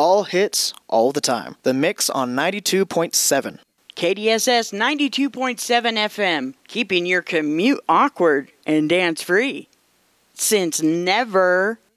All hits, all the time. The Mix on 92.7. KDSS 92.7 FM, keeping your commute awkward and dance-free. Since never.